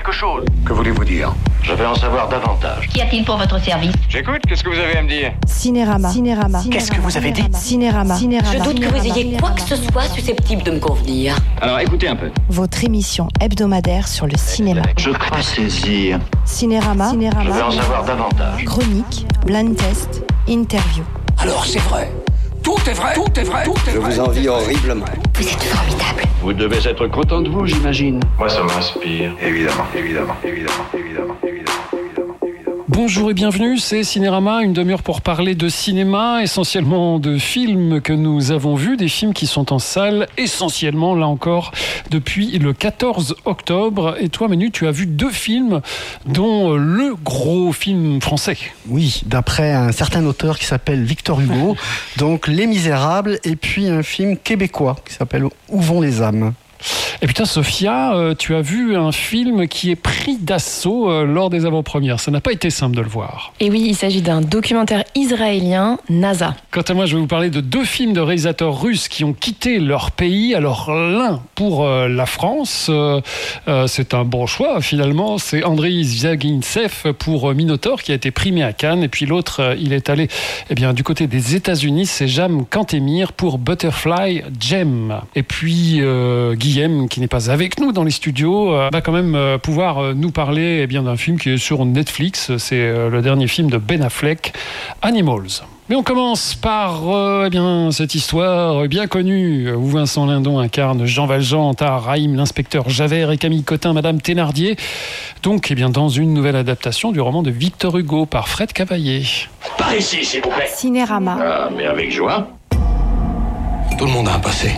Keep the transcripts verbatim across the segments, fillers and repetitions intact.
quelque chose. Que voulez-vous dire? Je veux en savoir davantage. Qu'y a-t-il pour votre service? J'écoute, qu'est-ce que vous avez à me dire? Cinérama. Cinérama. Qu'est-ce que vous avez dit? Cinérama. Cinérama. Je doute que vous ayez quoi que ce soit susceptible de me convenir. Alors écoutez un peu. Votre émission hebdomadaire sur le cinéma. Je crois saisir. Cinérama. Je Cinérama. veux en savoir davantage. Chronique, blind test, interview. Alors c'est vrai. Tout est vrai. Tout est vrai. Tout est Je vrai. vous envie horriblement. Vous êtes formidable. Vous devez être content de vous, j'imagine. Moi, ça m'inspire. Évidemment, évidemment, évidemment, évidemment, évidemment, évidemment, évidemment. Bonjour et bienvenue, c'est Cinérama, une demi-heure pour parler de cinéma, essentiellement de films que nous avons vus, des films qui sont en salle, essentiellement, là encore, depuis le quatorze octobre. Et toi, Manu, tu as vu deux films, dont le gros film français. Oui, d'après un certain auteur qui s'appelle Victor Hugo, donc Les Misérables, et puis un film québécois qui s'appelle Où vont les âmes? Et putain, Sophia, euh, tu as vu un film qui est pris d'assaut euh, lors des avant-premières. Ça n'a pas été simple de le voir. Et oui, il s'agit d'un documentaire israélien, NASA. Quant à moi, je vais vous parler de deux films de réalisateurs russes qui ont quitté leur pays. Alors, l'un pour euh, la France, euh, euh, c'est un bon choix finalement. C'est Andriy Zvyagintsev pour euh, Minotaur, qui a été primé à Cannes. Et puis l'autre, euh, il est allé eh bien, du côté des États-Unis. C'est Jam Kantemir pour Butterfly Gem. Et puis euh, Guillaume, qui n'est pas avec nous dans les studios, euh, va quand même euh, pouvoir euh, nous parler eh bien, d'un film qui est sur Netflix. C'est euh, le dernier film de Ben Affleck, Animals. Mais on commence par euh, eh bien, cette histoire bien connue où Vincent Lindon incarne Jean Valjean, Tahar Rahim, l'inspecteur Javert et Camille Cotin, Madame Thénardier. Donc, eh bien, dans une nouvelle adaptation du roman de Victor Hugo par Fred Cavaillé. Par ici, s'il vous plaît. Cinérama. Ah, mais avec joie. Tout le monde a un passé.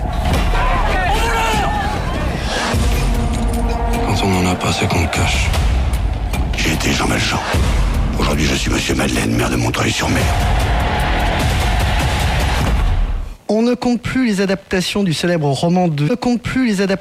Quand on n'en a pas, c'est qu'on le cache. J'ai été Jean Valjean. Aujourd'hui, je suis Monsieur Madeleine, maire de Montreuil-sur-Mer. On ne compte plus les adaptations du célèbre roman de... On ne compte plus les adaptations